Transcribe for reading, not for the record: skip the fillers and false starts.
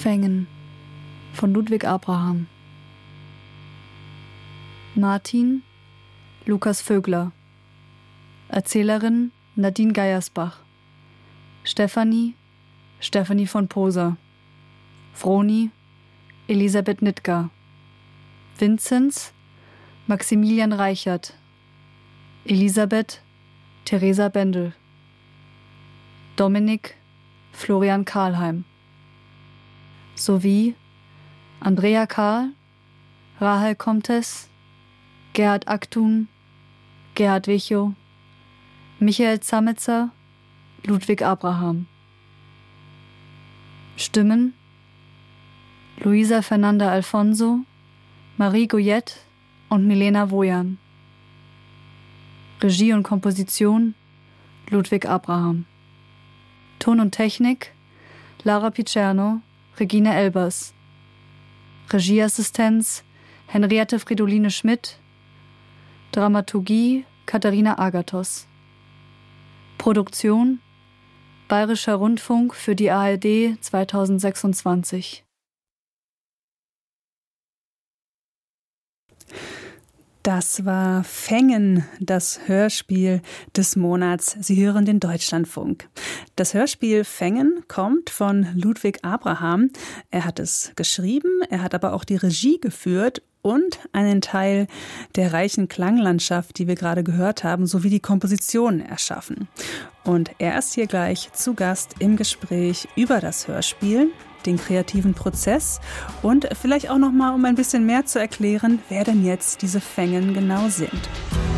Fängen von Ludwig Abraham. Martin Lukas Vögler. Erzählerin Nadine Geiersbach. Stefanie von Poser. Vroni Elisabeth Nittger. Vinzenz Maximilian Reichert. Elisabeth Theresa Bendel. Dominik Florian Karlheim. Sowie Andrea Karl, Rahel Comtes, Gerhard Aktun, Gerhard Wichow, Michael Zametzer, Ludwig Abraham. Stimmen: Luisa Fernanda Alfonso, Marie Goyette und Milena Wojan. Regie und Komposition Ludwig Abraham. Ton und Technik Lara Picerno, Regine Elbers. Regieassistenz Henriette Fridoline Schmidt. Dramaturgie Katharina Agathos. Produktion Bayerischer Rundfunk für die ARD 2026. Das war Fängen, das Hörspiel des Monats. Sie hören den Deutschlandfunk. Das Hörspiel Fängen kommt von Ludwig Abraham. Er hat es geschrieben, er hat aber auch die Regie geführt und einen Teil der reichen Klanglandschaft, die wir gerade gehört haben, sowie die Komposition erschaffen. Und er ist hier gleich zu Gast im Gespräch über das Hörspiel, den kreativen Prozess und vielleicht auch noch mal, um ein bisschen mehr zu erklären, wer denn jetzt diese Fängen genau sind.